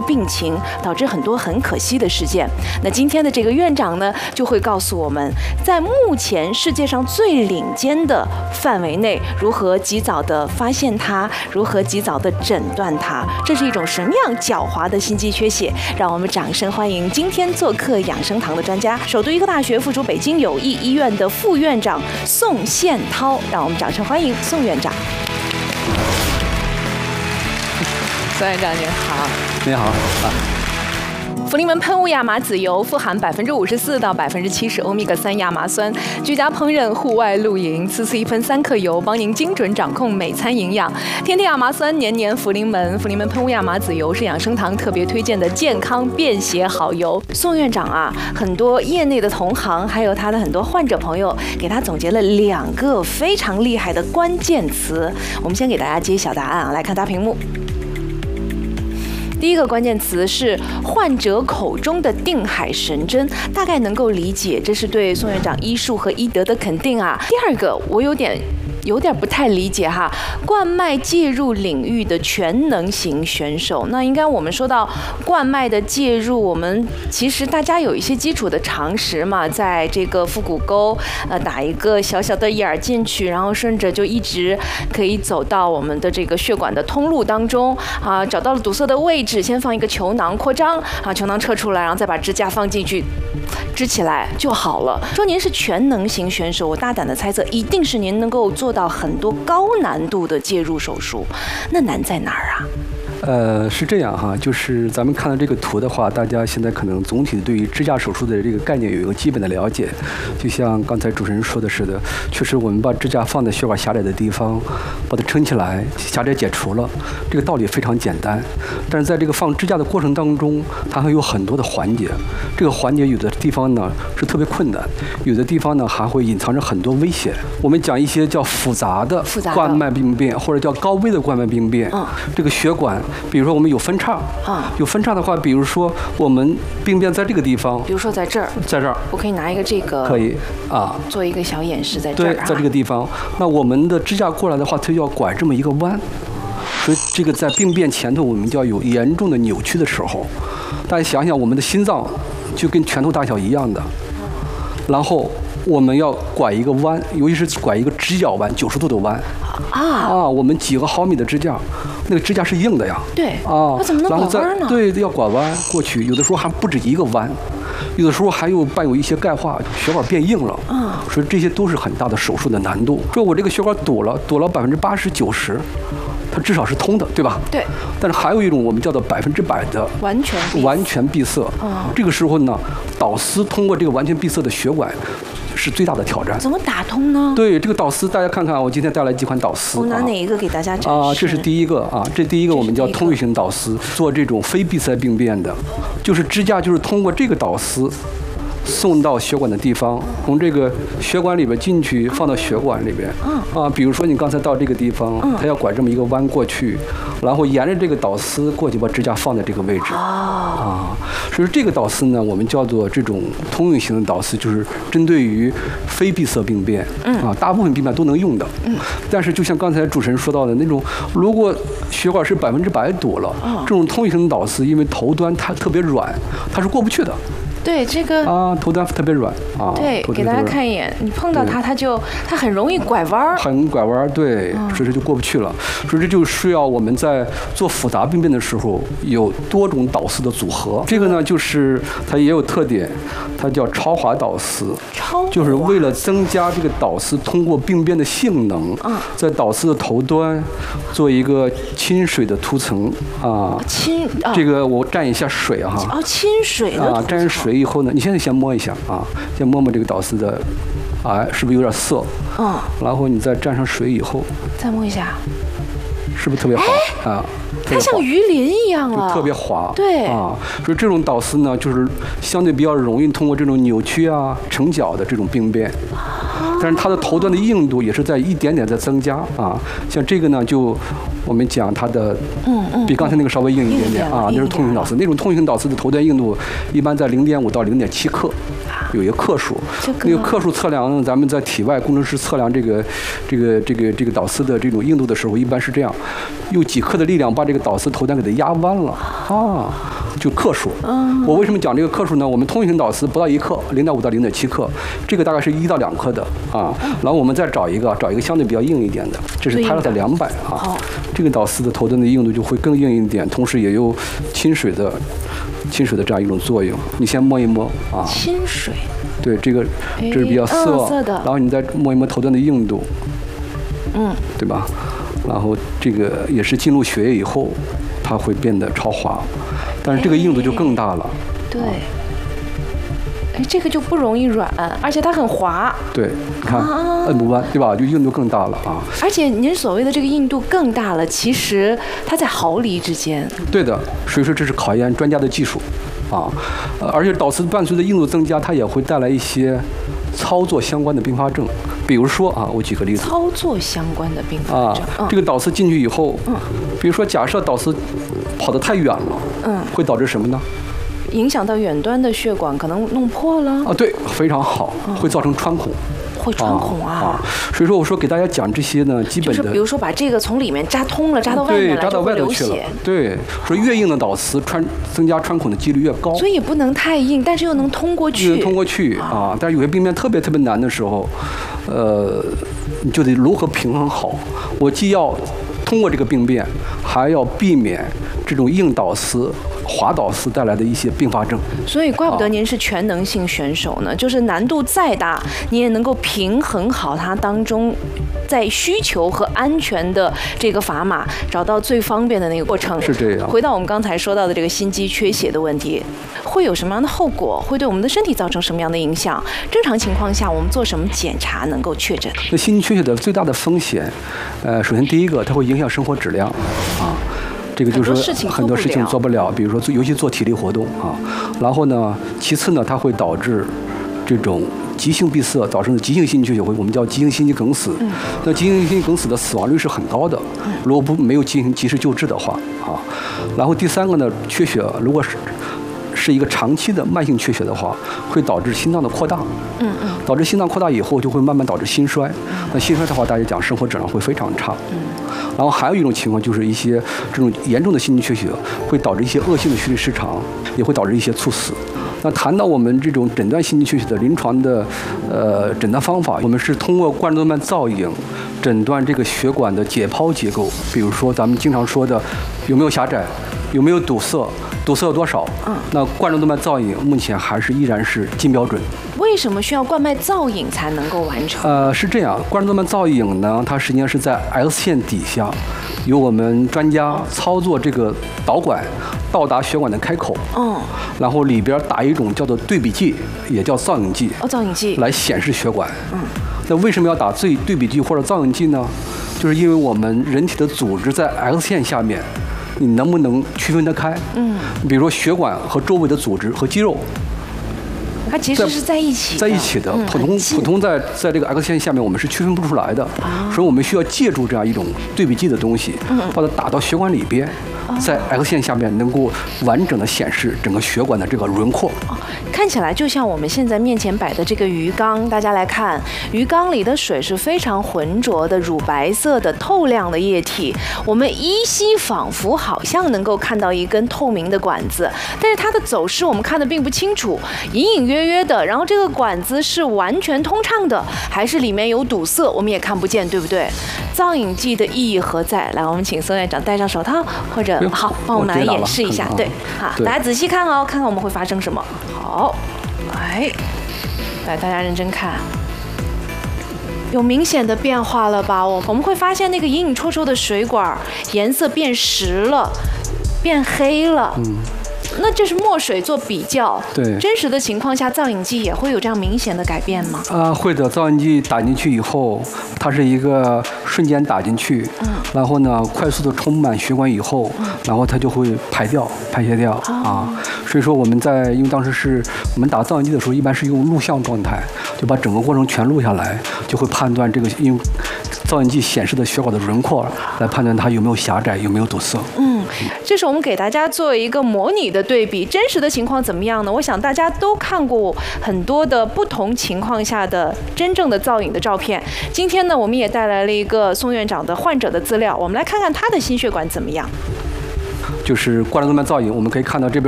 病情，导致很多很可惜的事件。那今天的这个院长呢，就会告诉我们，在目前世界上最领先的范围内，如何及早的发现它，如何及早的诊断它，这是一种什么样狡猾的心肌缺血？让我们掌声欢迎今天做客养生堂的专家，首都医科大学附属北京友谊医院的副院长宋宪涛。让我们掌声欢迎宋院长。宋院长您好。 你好。 福临门喷雾亚麻籽油富含54%到70%欧米伽3亚麻酸，居家烹饪、户外露营，次1分3克油，帮您精准掌控每餐营养。天天亚麻酸，年年福临门。福临门喷雾亚麻籽油是养生堂特别推荐的健康便携好油。宋院长啊，很多业内的同行，还有他的很多患者朋友，给他总结了2个非常厉害的关键词。我们先给大家揭晓答案啊，来看大屏幕。第一个关键词是患者口中的定海神针，大概能够理解，这是对宋院长医术和医德的肯定啊。第二个，我有点不太理解哈，冠脉介入领域的全能型选手。那应该我们说到冠脉的介入，我们其实大家有一些基础的常识嘛，在这个腹股沟打一个小小的眼儿进去，然后顺着就一直可以走到我们的这个血管的通路当中啊，找到了堵塞的位置，先放一个球囊扩张啊，球囊撤出来，然后再把支架放进去，支起来就好了。说您是全能型选手，我大胆的猜测，一定是您能够做到很多高难度的介入手术，那难在哪儿啊？ 是这样哈，就是咱们看到这个图的话，大家现在可能总体对于支架手术的这个概念有一个基本的了解。就像刚才主持人说的似的，确实我们把支架放在血管狭窄的地方，把它撑起来，狭窄解除了，这个道理非常简单。但是在这个放支架的过程当中，它还有很多的环节，这个环节有的地方呢是特别困难，有的地方呢还会隐藏着很多危险。我们讲一些叫复杂的冠脉病变，或者叫高危的冠脉病变，这个血管。比如说我们有分叉，有分叉的话，比如说我们病变在这个地方， 比如说在这儿，我可以拿一个这个， 可以啊， 做一个小演示，在这儿， 对，在这个地方。那我们的支架过来的话，它就要拐这么一个弯，所以这个在病变前头，我们就要有严重的扭曲的时候。大家想想，我们的心脏就跟拳头大小一样的，然后我们要拐一个弯，尤其是拐一个直角弯，90度的弯我们几个毫米的支架。那个支架是硬的呀， 对那怎么能拐弯呢？ 对，要拐弯过去，有的时候还不止一个弯，有的时候还有伴有一些钙化，血管变硬了，所以这些都是很大的手术的难度。说我这个血管堵了80%、90%，它至少是通的，对吧？ 对。 但是还有一种我们叫做100%的完全闭塞，这个时候呢，导丝通过这个完全闭塞的血管是最大的挑战。 怎么打通呢？ 对，这个导丝大家看看，我今天带来几款导丝。 我拿哪一个给大家展示？ 这是第一个啊，这第一个我们叫通运型导丝，做这种非闭塞病变的，就是支架就是通过这个导丝送到血管的地方，从这个血管里边进去，放到血管里边。比如说你刚才到这个地方，它要拐这么一个弯过去，然后沿着这个导丝过去，把支架放在这个位置。所以这个导丝呢，我们叫做这种通运型的导丝，就是针对于非闭塞病变。大部分病变都能用的。但是就像刚才主持人说到的那种，如果血管是100%堵了，这种通运型的导丝，因为头端它特别软，它是过不去的。 对这个头端特别软对，给大家看一眼，你碰到它，它很容易拐弯， 对，所以这就过不去了。所以这就需要我们在做复杂病变的时候有多种导丝的组合。这个呢，就是它也有特点，它叫超滑导丝，就是为了增加这个导丝通过病变的性能，在导丝的头端做一个亲水的涂层这个我蘸一下水亲水的蘸水以后呢，你现在先摸一下先摸摸这个导丝的是不是有点涩？然后你再蘸上水以后， 再摸一下， 是不是特别滑它像鱼鳞一样了， 特别滑。 对所以这种导丝呢，就是相对比较容易通过这种扭曲成角的这种病变。但是它的头端的硬度也是在一点点在增加像这个呢，就我们讲它的比刚才那个稍微硬一点点那是通行导丝。那种通行导丝的头端硬度一般在0.5到0.7克，有一个克数。那个克数测量呢，咱们在体外工程师测量这个导丝的这种硬度的时候，一般是这样，用几克的力量把这个导丝头端给它压弯了就克数。我为什么讲这个克数呢？我们通运性导丝不到1克，0.5到0.7克，这个大概是1到2克的啊。然后我们再找一个相对比较硬一点的，这是泰勒特200啊。这个导丝的头端的硬度就会更硬一点，同时也有亲水的这样一种作用。你先摸一摸啊。 亲水。 对，这是比较涩的。 然后你再摸一摸头端的硬度，对吧？然后这个也是进入血液以后，它会变得超滑，但是这个硬度就更大了。 对。这个就不容易软，而且它很滑。 对，你看摁不弯，对吧？就硬度更大了啊。 而且您所谓的这个硬度更大了，其实它在毫厘之间。 对的，所以说这是考验专家的技术啊。而且导丝伴随着硬度增加，它也会带来一些操作相关的并发症。比如说啊，我举个例子。 操作相关的并发症。 这个导丝进去以后，比如说假设导丝跑得太远了，会导致什么呢？ 影响到远端的血管，可能弄破了啊！对，非常好，会造成穿孔。 会穿孔啊！ 所以说我说给大家讲这些呢，基本的就是比如说把这个从里面扎通了，扎到外面来， 扎到外头去了。对，说越硬的导丝增加穿孔的几率越高。 所以不能太硬，但是又能通过去。 通过去啊！但是有些病变特别难的时候，你就得如何平衡好？我既要通过这个病变，还要避免这种硬导丝、滑导丝带来的一些并发症。 所以怪不得您是全能性选手呢，就是难度再大，你也能够平衡好它当中在需求和安全的这个砝码，找到最方便的那个过程。 是这样。 回到我们刚才说到的这个心肌缺血的问题，会有什么样的后果？会对我们的身体造成什么样的影响？正常情况下，我们做什么检查能够确诊？ 那心肌缺血的最大的风险，首先第一个，它会影响生活质量啊。这个就是很多事情做不了，比如说尤其做体力活动啊。然后呢，其次呢，它会导致这种急性闭塞，造成的急性心肌缺血，我们叫急性心肌梗死。那急性心肌梗死的死亡率是很高的，如果没有进行及时救治的话啊。然后第三个呢，缺血如果是一个长期的慢性缺血的话，会导致心脏的扩大。导致心脏扩大以后，就会慢慢导致心衰。那心衰的话，大家讲生活质量会非常差。然后还有一种情况就是一些这种严重的心肌缺血会导致一些恶性的血液失常，也会导致一些猝死。那谈到我们这种诊断心肌缺血的临床的诊断方法，我们是通过冠状动脉造影诊断这个血管的解剖结构，比如说咱们经常说的有没有狭窄，有没有堵塞，堵塞有多少。那冠状动脉造影目前依然是金标准。 为什么需要冠脉造影才能够完成？ 是这样，冠状动脉造影呢，它实际上是在 X 线底下，由我们专家操作这个导管到达血管的开口，然后里边打一种叫做对比剂，也叫造影剂， 造影剂来显示血管。那为什么要打对比剂或者造影剂呢？就是因为我们人体的组织在 X 线下面，你能不能区分得开？比如说血管和周围的组织和肌肉。 它其实是在一起的， 普通在这个 X 线下面，我们是区分不出来的，所以我们需要借助这样一种对比剂的东西，把它打到血管里边，在 X 线下面能够完整的显示整个血管的这个轮廓。 看起来就像我们现在面前摆的这个鱼缸，大家来看，鱼缸里的水是非常浑浊的、乳白色的、透亮的液体，我们依稀仿佛好像能够看到一根透明的管子，但是它的走势我们看得并不清楚，隐隐约约的。然后这个管子是完全通畅的，还是里面有堵塞，我们也看不见，对不对？造影剂的意义何在？来，我们请孙院长戴上手套，或者好，帮我们来演示一下。对，好，大家仔细看哦，看看我们会发生什么。好，来，大家认真看，有明显的变化了吧？我们会发现那个隐隐绰绰的水管颜色变实了，变黑了。那这是墨水做比较， 对真实的情况下，造影剂也会有这样明显的改变吗？ 会的，造影剂打进去以后，它是一个瞬间打进去，然后呢，快速的充满血管以后，然后它就会排泄掉啊。所以说因为当时我们打造影剂的时候，一般是用录像状态，就把整个过程全录下来，就会判断这个用造影剂显示的血管的轮廓，来判断它有没有狭窄，有没有堵塞。 这是我们给大家做一个模拟的对比，真实的情况怎么样呢？我想大家都看过很多的不同情况下的真正的造影的照片。今天呢，我们也带来了一个宋院长的患者的资料，我们来看看他的心血管怎么样。 就是冠状动脉造影，我们可以看到这边